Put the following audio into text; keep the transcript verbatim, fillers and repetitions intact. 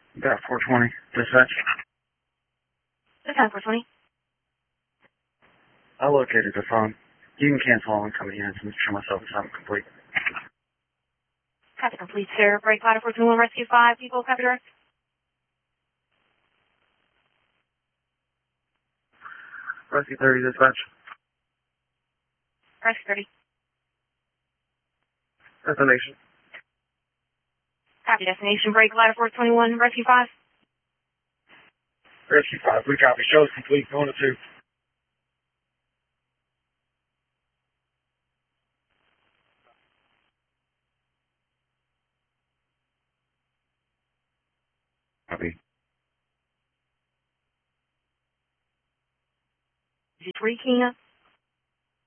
Got four twenty. Dispatch. Dispatch four twenty. I located the phone. You can cancel all incoming units and ensure myself is not complete. Copy complete, sir. Break ladder four twenty-one, rescue five people, copy direct. Rescue thirty, dispatch. Rescue thirty. Destination. Copy destination, break ladder four twenty-one, rescue five. Rescue five, we copy. Show is complete. Going to two. Copy. Is it three, Kenya?